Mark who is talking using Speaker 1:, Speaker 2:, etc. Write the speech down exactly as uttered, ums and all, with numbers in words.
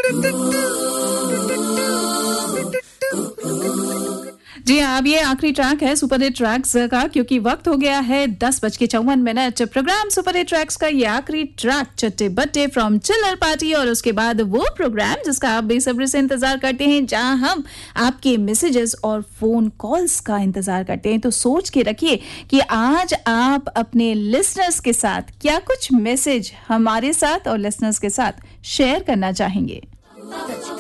Speaker 1: जी हाँ, अब ये आखिरी ट्रैक है सुपर हिट ट्रैक्स का, क्योंकि वक्त हो गया है दस बज के चौवन minute. Programme super hit tracks का ये आखिरी ट्रैक चट्टे बट्टे फ्रॉम चिल्लर पार्टी, और उसके बाद वो प्रोग्राम जिसका आप बेसब्री से इंतजार करते हैं, जहां हम आपके मैसेजेस और फोन कॉल्स का इंतजार करते हैं। तो सोच के रखिए कि आज आप अपने लिसनर्स के साथ क्या कुछ मैसेज हमारे साथ और लिसनर्स के साथ शेयर करना चाहेंगे।